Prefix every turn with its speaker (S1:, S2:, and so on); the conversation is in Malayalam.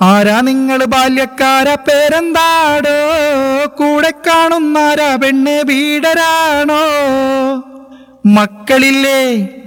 S1: ആരാ നിങ്ങള് ബാല്യക്കാര പേരെന്താടോ, കൂടെ കാണുന്നാരാ പെണ്ണ് വീടരാണോ? മക്കളില്ലേ